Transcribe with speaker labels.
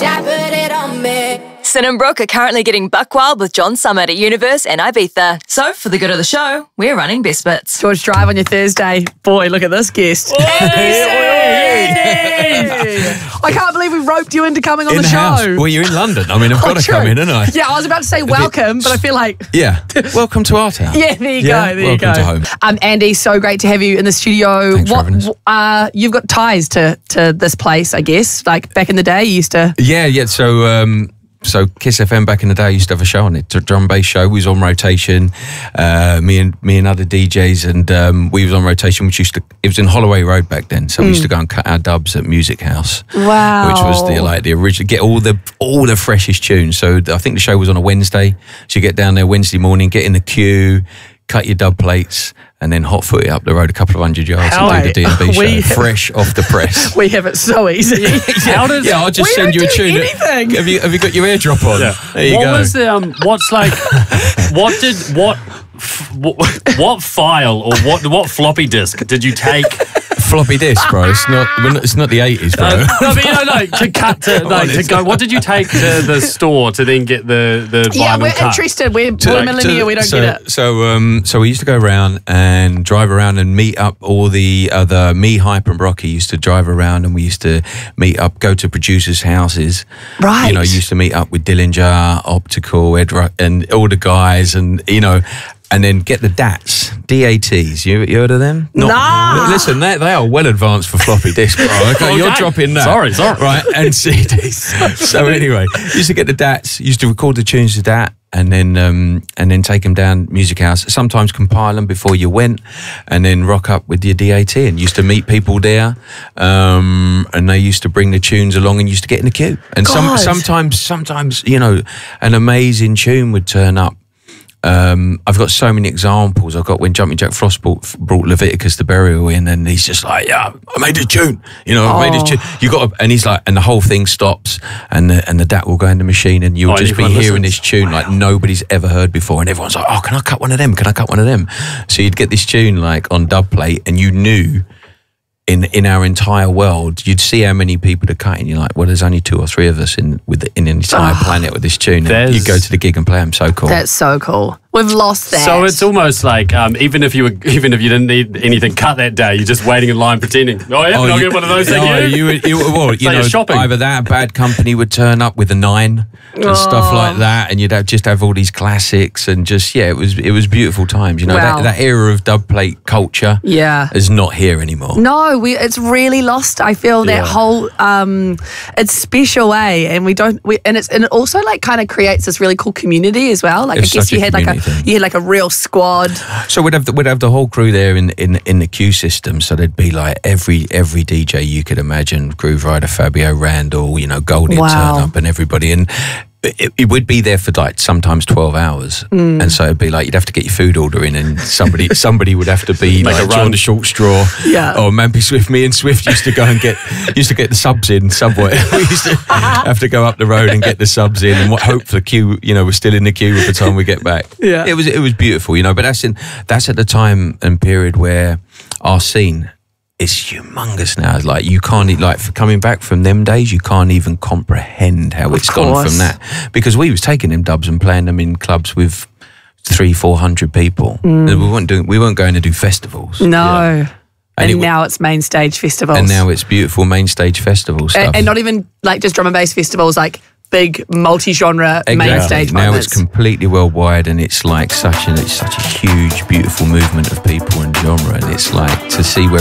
Speaker 1: Jack put it on me.
Speaker 2: Sin and Brooke are currently getting buck wild with John Summit at Universe and Ibiza. So, for the good of the show, we're running Best Bits.
Speaker 3: George Drive on your Thursday. Boy, look at this guest. I can't believe we roped you into coming on the show.
Speaker 4: House. Well, you're in London. I mean, I've got to come in, haven't I?
Speaker 3: Yeah, I was about to say welcome, but I feel like...
Speaker 4: Yeah. Welcome to our town.
Speaker 3: Yeah, there you go. There you go.
Speaker 4: Welcome to home.
Speaker 3: Andy, so great to have you in the studio.
Speaker 4: Thanks for having us.
Speaker 3: You've got ties to this place, I guess. Like back in the day, you used to...
Speaker 4: Yeah. So Kiss FM back in the day, I used to have a show on it, a drum bass show. We was on rotation, me and other DJs, and we was on rotation. It was in Holloway Road back then, so we used to go and cut our dubs at Music House.
Speaker 3: Wow,
Speaker 4: which was the original, get all the freshest tunes. So I think the show was on a Wednesday, so you get down there Wednesday morning, get in the queue, cut your dub plates, and then hot foot it up the road a couple of 100 yards and do the D&B show, fresh off the press.
Speaker 3: We have it so easy.
Speaker 4: I'll just send you a tune.
Speaker 3: Anything.
Speaker 4: Have you got your airdrop on?
Speaker 5: Yeah.
Speaker 4: There you go.
Speaker 5: What was the what file or what floppy disk did you take?
Speaker 4: Floppy disk, bro. It's not the 80s, bro.
Speaker 5: To cut to go. What did you take to the store to then get the vinyl
Speaker 3: Yeah, we're
Speaker 5: cut?
Speaker 3: interested. We're millennial. We don't get it.
Speaker 4: So we used to go around and drive around and meet up all the other, me, Hype and Brocky used to drive around, and we used to meet up, go to producers' houses.
Speaker 3: Right.
Speaker 4: You know, used to meet up with Dillinger, Optical, Ed, and all the guys, and and then get the DATs, DATs. You heard of them?
Speaker 3: Nah.
Speaker 4: Listen, they are well advanced for floppy disk, bro. Okay, you're dropping that.
Speaker 5: Sorry.
Speaker 4: Right, and CDs. So anyway, used to get the DATs, used to record the tunes to that, and then take them down Music House. Sometimes compile them before you went, and then rock up with your DAT. And used to meet people there, and they used to bring the tunes along, and used to get in the queue. And sometimes, an amazing tune would turn up. I've got so many examples. I've got when Jumping Jack Frost brought Leviticus the Burial in, and he's just like, yeah, I made a tune. I made a tune. You got to, and he's like, and the whole thing stops, and the DAT will go in the machine, and you'll just be hearing this tune like nobody's ever heard before, and everyone's like, oh, can I cut one of them? Can I cut one of them? So you'd get this tune like on dub plate, and you knew in our entire world, you'd see how many people are cutting. You're like, well, there's only 2 or 3 of us in an entire planet with this tune. And you go to the gig and play them. So cool.
Speaker 3: That's so cool. We've lost that.
Speaker 5: So it's almost like even if you didn't need anything cut that day, you're just waiting in line pretending. I'll get one of those. Shopping.
Speaker 4: Either that, Bad Company would turn up with a 9 and stuff like that, and you'd have all these classics, and just it was beautiful times. That era of dub plate culture.
Speaker 3: Yeah,
Speaker 4: is not here anymore.
Speaker 3: No, it's really lost. I feel that whole it's special, and it also like kind of creates this really cool community as well. Like I guess you had like a real squad. So we'd have the whole crew there in the queue system. So there'd be like every DJ you could imagine, Groove Rider, Fabio Randall, Goldie would turn up, and everybody, and it would be there for like sometimes 12 hours. And so it'd be like you'd have to get your food order in, and somebody would have to be like John the Short Straw, or Mampy Swift. Me and Swift used to go and get the subs in Subway. We used to have to go up the road and get the subs in, and hope for the queue, we're still in the queue by the time we get back. Yeah, it was beautiful, but that's at the time and period where our scene is humongous now. Like you can't, like for coming back from them days, you can't even comprehend how it's gone from that, because we was taking them dubs and playing them in clubs with 300-400 people. We weren't going to do festivals. No. And now it's main stage festivals. And now it's beautiful main stage festival stuff. And not even like just drum and bass festivals, like big multi-genre main stage
Speaker 4: now
Speaker 3: moments.
Speaker 4: It's completely worldwide, and it's like such a huge, beautiful movement of people and genre, and it's like to see where